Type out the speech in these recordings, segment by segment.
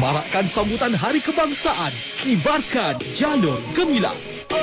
Semarakkan sambutan Hari Kebangsaan. Kibarkan jalur gemilang.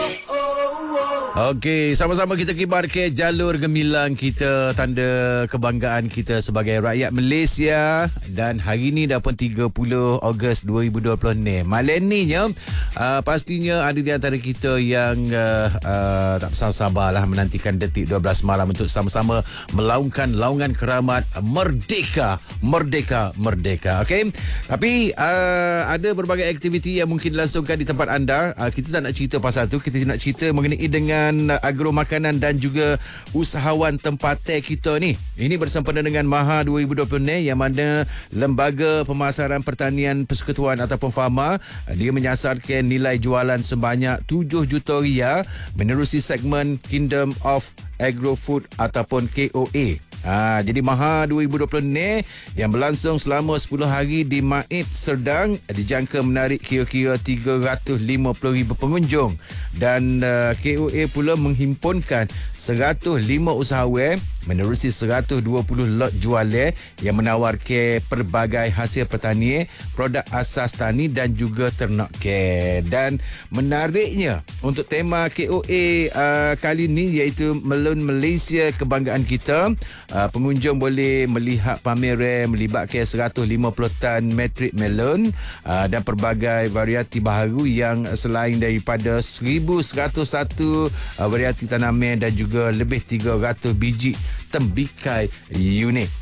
Okey, sama-sama kita kibar ke jalur gemilang kita, tanda kebanggaan kita sebagai rakyat Malaysia. Dan hari ni dah pun 30 Ogos 2020 ni. Malam ni pastinya ada di antara kita yang tak sabar-sabarlah menantikan detik 12 malam untuk sama-sama melaungkan laungan keramat Merdeka, Merdeka, Merdeka. Okey. Tapi ada berbagai aktiviti yang mungkin dilangsungkan di tempat anda. Kita tak nak cerita pasal tu, kita nak cerita mengenai dengan agro makanan dan juga usahawan tempatan kita ni. Ini bersempena dengan Maha 2020 ni, yang mana Lembaga Pemasaran Pertanian Persekutuan ataupun FAMA, dia menyasarkan nilai jualan sebanyak 7 juta ringgit menerusi segmen Kingdom of Agro-Food ataupun KOA. Jadi Maha 2020 ni yang berlangsung selama 10 hari di Maib Serdang dijangka menarik kira-kira 350,000 pengunjung, dan KOA pula menghimpunkan 105 usahawan menerusi 120 lot jualan yang menawarkan pelbagai hasil pertanian, produk asas tani dan juga ternak care. Dan menariknya untuk tema KOA kali ni iaitu Melon Malaysia Kebanggaan Kita. Pengunjung boleh melihat pameran melibatkan 150 tan metrik melon dan pelbagai variati baharu yang selain daripada 1,101 variati tanaman dan juga lebih 300 biji tembikai unik.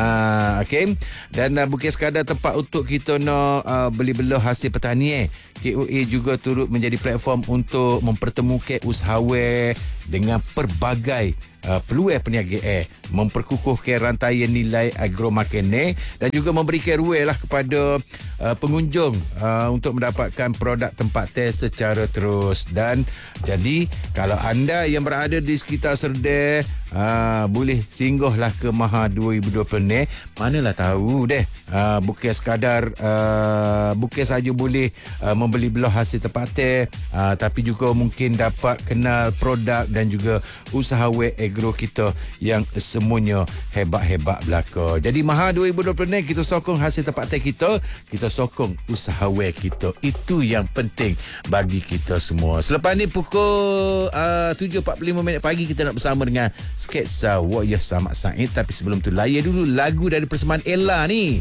Okey. Dan bukan sekadar tempat untuk kita nak beli belah hasil pertanian. KOA juga turut menjadi platform untuk mempertemukan usahawan dengan pelbagai peluang perniagaan, memperkukuhkan rantaian nilai agro makanan dan juga memberikan ruang lah kepada pengunjung untuk mendapatkan produk tempatan secara terus. Dan jadi kalau anda yang berada di sekitar Serdang, boleh singgahlah ke Maha 2020 ni. Manalah tahu deh, bukan sekadar bukan saja boleh membeli belah hasil tempatan, tapi juga mungkin dapat kenal produk dan juga usahawan agro kita yang semuanya hebat-hebat belaka. Jadi Maha 2020 ni kita sokong hasil tempatan kita sokong usahawan kita. Itu yang penting bagi kita semua. Selepas ni pukul 7.45 pagi kita nak bersama dengan sketsa Wayah Samad Said. Tapi sebelum tu layan dulu lagu dari persembahan Ella ni.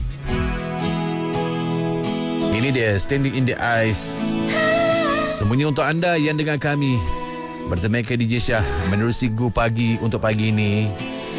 Ini dia, Standing in the Ice. Semuanya untuk anda yang dengan kami bertemakan DJ Syah menerusi Go Pagi untuk pagi ini.